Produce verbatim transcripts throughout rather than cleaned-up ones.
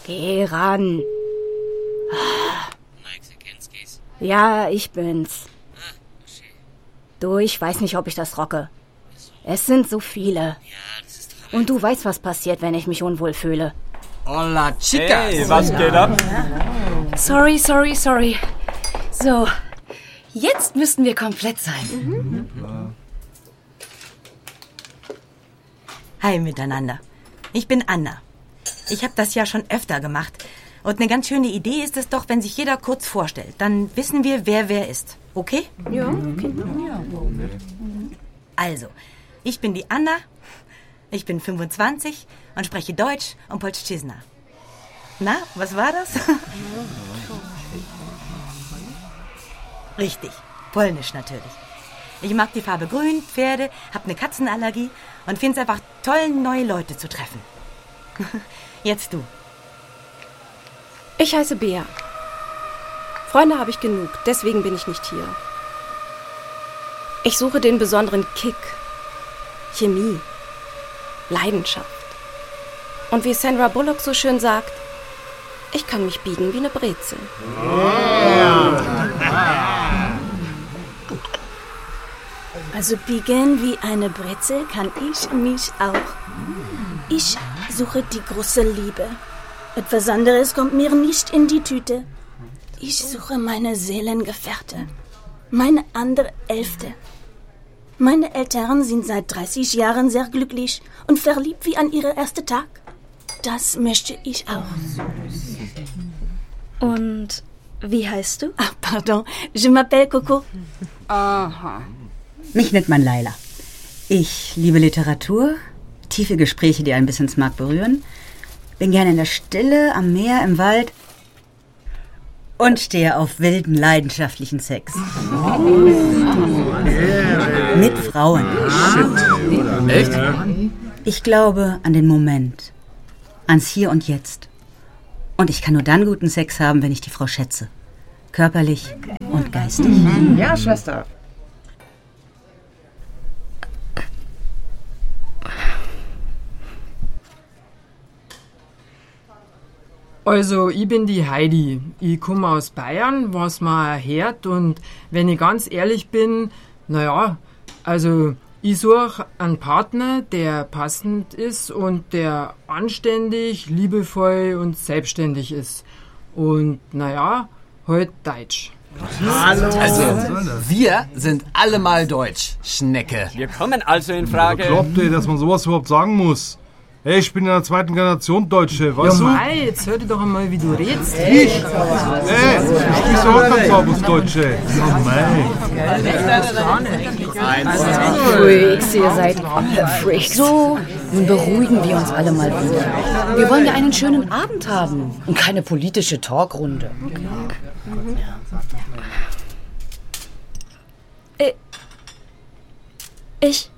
Geh ran. Ja, ich bin's. Du, ich weiß nicht, ob ich das rocke. Es sind so viele. Und du weißt, was passiert, wenn ich mich unwohl fühle. Hola, chicas. Hey, was geht ab? Sorry, sorry, sorry. So, jetzt müssten wir komplett sein. Mhm. Hi miteinander. Ich bin Anna. Ich habe das ja schon öfter gemacht. Und eine ganz schöne Idee ist es doch, wenn sich jeder kurz vorstellt. Dann wissen wir, wer wer ist. Okay? Ja, okay. Also, ich bin die Anna. Ich bin fünfundzwanzig und spreche Deutsch und Polszczyzna. Na, was war das? Richtig, Polnisch natürlich. Ich mag die Farbe grün, Pferde, hab eine Katzenallergie und find's einfach toll, neue Leute zu treffen. Jetzt du. Ich heiße Bea. Freunde habe ich genug, deswegen bin ich nicht hier. Ich suche den besonderen Kick. Chemie. Leidenschaft. Und wie Sandra Bullock so schön sagt, ich kann mich biegen wie eine Brezel. Also biegen wie eine Brezel kann ich mich auch. Ich suche die große Liebe. Etwas anderes kommt mir nicht in die Tüte. Ich suche meine Seelengefährte. Meine andere Hälfte. Meine Eltern sind seit dreißig Jahren sehr glücklich und verliebt wie an ihren ersten Tag. Das möchte ich auch. Und wie heißt du? Ah, pardon, je m'appelle Coco. Aha. Mich nennt man Laila. Ich liebe Literatur, tiefe Gespräche, die einen bis ins Mark berühren, bin gerne in der Stille, am Meer, im Wald und stehe auf wilden, leidenschaftlichen Sex. Mit Frauen. Echt? Ich glaube an den Moment, ans Hier und Jetzt. Und ich kann nur dann guten Sex haben, wenn ich die Frau schätze. Körperlich und geistig. Ja, Schwester. Also, ich bin die Heidi. Ich komme aus Bayern, was man hört. Und wenn ich ganz ehrlich bin, naja, also ich suche einen Partner, der passend ist und der anständig, liebevoll und selbstständig ist. Und naja, halt deutsch. Hallo. Also, wir sind alle mal deutsch, Schnecke. Wir kommen also in Frage. Glaubt ihr, dass man sowas überhaupt sagen muss? Hey, ich bin in der zweiten Generation Deutsche, weißt ja, du? Mei, jetzt hör dir doch einmal, wie du redst. Ich? Hey, ich spreche so auch ganz Farbus Deutsche. Oh mei. Freaks, ihr seid alle Freaks. So, nun beruhigen wir uns alle mal wieder. Wir wollen ja einen schönen Abend haben und keine politische Talkrunde. Okay. Mhm. Äh, ich...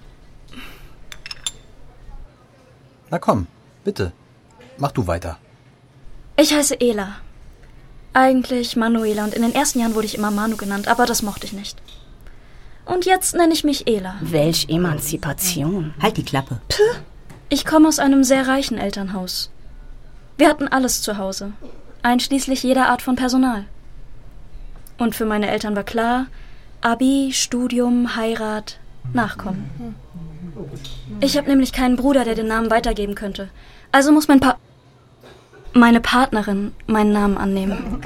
Na komm, bitte. Mach du weiter. Ich heiße Ela. Eigentlich Manuela und in den ersten Jahren wurde ich immer Manu genannt, aber das mochte ich nicht. Und jetzt nenne ich mich Ela. Welch Emanzipation. Halt die Klappe. Puh. Ich komme aus einem sehr reichen Elternhaus. Wir hatten alles zu Hause, einschließlich jeder Art von Personal. Und für meine Eltern war klar, Abi, Studium, Heirat, Nachkommen. Ich habe nämlich keinen Bruder, der den Namen weitergeben könnte. Also muss mein Pa... meine Partnerin meinen Namen annehmen.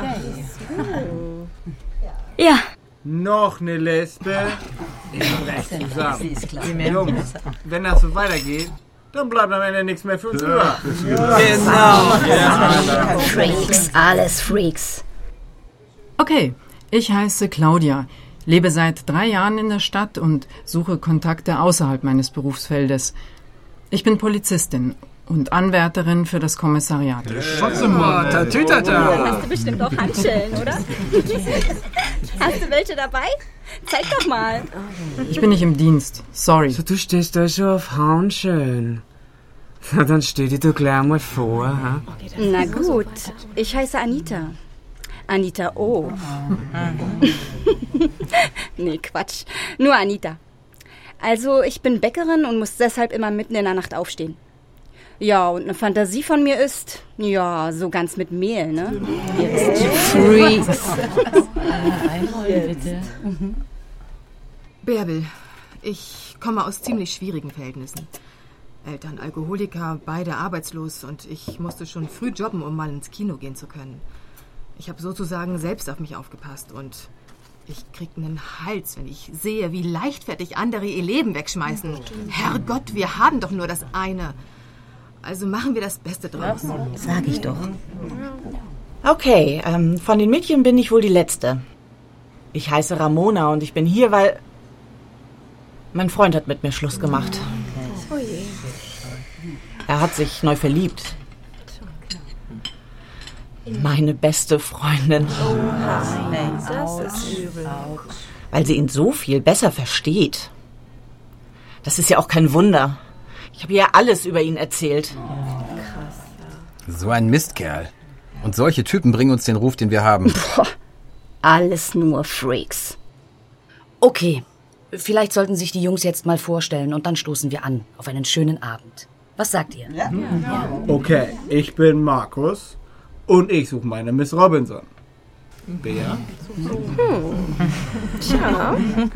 Ja. Noch eine Lesbe? Zusammen. Jungs, wenn das so weitergeht, dann bleibt am Ende nichts mehr für uns über. Genau. Ja. Freaks, alles Freaks. Okay, ich heiße Claudia. Lebe seit drei Jahren in der Stadt und suche Kontakte außerhalb meines Berufsfeldes. Ich bin Polizistin und Anwärterin für das Kommissariat. Schotzemann, Tatütata. Hast du bestimmt auch Handschellen, oder? Hast du welche dabei? Zeig doch mal. Ich bin nicht im Dienst, sorry. So, du stehst da schon auf Handschellen. Na, dann stell dir doch gleich mal vor. Ha? Na gut, ich heiße Anita. Anita O. Nee, Quatsch. Nur Anita. Also, ich bin Bäckerin und muss deshalb immer mitten in der Nacht aufstehen. Ja, und eine Fantasie von mir ist, ja, so ganz mit Mehl, ne? Jetzt Freaks. Bärbel, ich komme aus ziemlich schwierigen Verhältnissen. Eltern Alkoholiker, beide arbeitslos und ich musste schon früh jobben, um mal ins Kino gehen zu können. Ich habe sozusagen selbst auf mich aufgepasst und ich krieg einen Hals, wenn ich sehe, wie leichtfertig andere ihr Leben wegschmeißen. Herrgott, wir haben doch nur das eine. Also machen wir das Beste draus. Sag ich doch. Okay, ähm, von den Mädchen bin ich wohl die Letzte. Ich heiße Ramona und ich bin hier, weil mein Freund hat mit mir Schluss gemacht. Oh je. Er hat sich neu verliebt. Meine beste Freundin. Oh, das ist übel. Weil sie ihn so viel besser versteht. Das ist ja auch kein Wunder. Ich habe ihr alles über ihn erzählt. So ein Mistkerl. Und solche Typen bringen uns den Ruf, den wir haben. Boah, alles nur Freaks. Okay, vielleicht sollten sich die Jungs jetzt mal vorstellen und dann stoßen wir an auf einen schönen Abend. Was sagt ihr? Ja. Ja. Okay, ich bin Markus und ich suche meine Miss Robinson. Bea? Hm. Tja.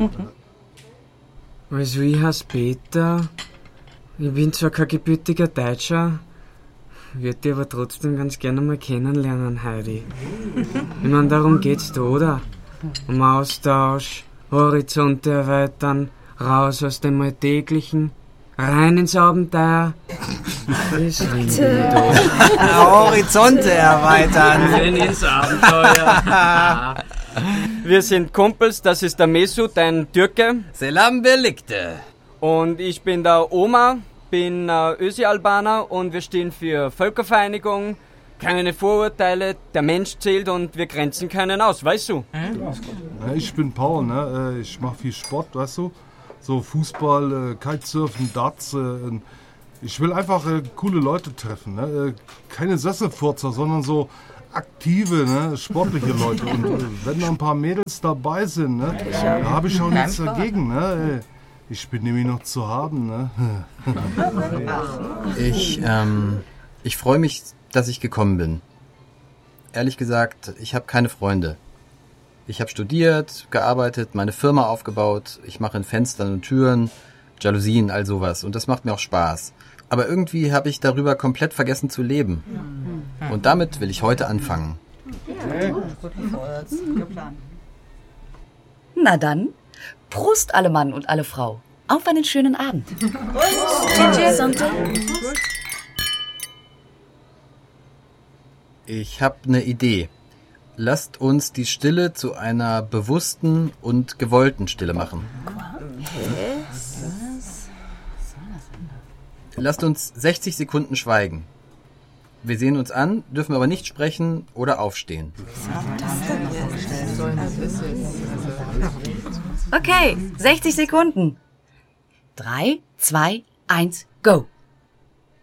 Also ich heiße Peter. Ich bin zwar kein gebürtiger Deutscher, würde dich aber trotzdem ganz gerne mal kennenlernen, Heidi. Ich meine, darum geht's da, oder? Um Austausch, Horizonte erweitern, raus aus dem Alltäglichen, rein ins Abenteuer. Das Horizonte erweitern. Rein ins Abenteuer. Wir sind Kumpels, das ist der Mesut, ein Türke. Selam birlikte. Und ich bin der Oma, bin äh, Ösi-Albaner und wir stehen für Völkervereinigung, keine Vorurteile, der Mensch zählt und wir grenzen keinen aus, weißt du? Ja, ich bin Paul, ne? Ich mache viel Sport, weißt du? So Fußball, Kitesurfen, Darts. Ich will einfach coole Leute treffen, ne? Keine Sesselfurzer, sondern so aktive, ne? Sportliche Leute. Und wenn da ein paar Mädels dabei sind, ne? Da habe ich auch nichts dagegen, ne? Ich bin nämlich noch zu haben, ne? Ich, ähm, ich freue mich, dass ich gekommen bin. Ehrlich gesagt, ich habe keine Freunde. Ich habe studiert, gearbeitet, meine Firma aufgebaut. Ich mache in Fenstern und Türen, Jalousien, all sowas. Und das macht mir auch Spaß. Aber irgendwie habe ich darüber komplett vergessen zu leben. Und damit will ich heute anfangen. Na dann, Prost alle Mann und alle Frau. Auf einen schönen Abend. Ich habe eine Idee. Lasst uns die Stille zu einer bewussten und gewollten Stille machen. Lasst uns sechzig Sekunden schweigen. Wir sehen uns an, dürfen aber nicht sprechen oder aufstehen. Okay, sechzig Sekunden. Drei, zwei, eins, go.